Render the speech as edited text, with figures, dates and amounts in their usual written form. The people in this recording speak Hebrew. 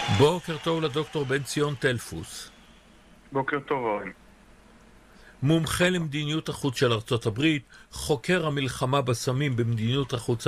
בוקר טוב לדוקטור בן ציון טלפוס. בוקר טוב אורן. מומחה למדיניות החוץ של ארצות הברית, חוקר המלחמה בסמים במדיניות החוץ